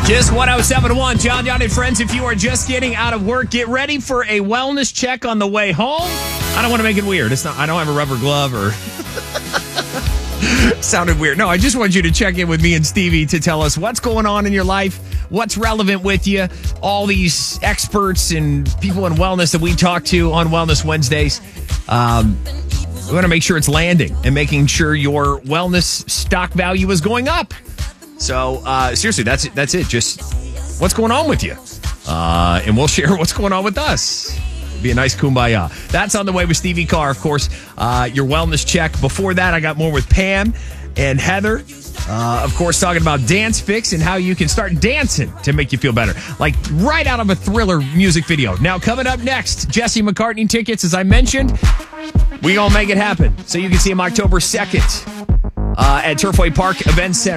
Just 107.1, John and friends. If you are just getting out of work, get ready for a wellness check on the way home. I don't want to make it weird. It's not. I don't have a rubber glove or sounded weird. No, I just want you to check in with me and Stevie to tell us what's going on in your life, what's relevant with you, all these experts and people in wellness that we talk to on Wellness Wednesdays. We want to make sure it's landing and making sure your wellness stock value is going up. So, seriously, that's it. Just what's going on with you. And we'll share what's going on with us. It'd be a nice kumbaya. That's on the way with Stevie Carr, of course. Your wellness check. Before that, I got more with Pam and Heather. Of course, talking about Dance Fix and how you can start dancing to make you feel better. Like right out of a Thriller music video. Now, coming up next, Jesse McCartney tickets, as I mentioned. We gonna make it happen. So you can see him October 2nd at Turfway Park Event Center.